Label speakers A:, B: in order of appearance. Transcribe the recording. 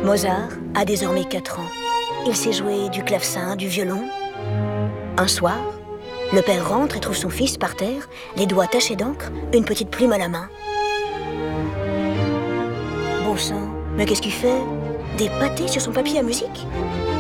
A: Mozart a désormais 4 ans. Il sait jouer du clavecin, du violon. Un soir, le père rentre et trouve son fils par terre, les doigts tachés d'encre, une petite plume à la main. Bon sang, mais qu'est-ce qu'il fait? Des pâtés sur son papier à musique?